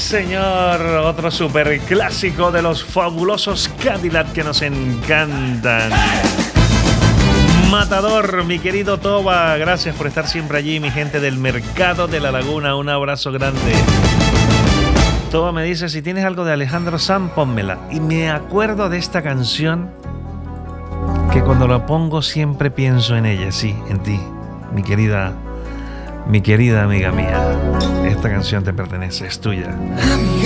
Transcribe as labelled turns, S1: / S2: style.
S1: señor, otro super clásico de los fabulosos Cadillac que nos encantan. Matador, mi querido Toba, gracias por estar siempre allí, mi gente del Mercado de la Laguna, un abrazo grande. Toba me dice, si tienes algo de Alejandro Sanz, pónmela. Y me acuerdo de esta canción, que cuando la pongo siempre pienso en ella, sí, en ti, mi querida amiga mía. Esta canción te pertenece, es tuya.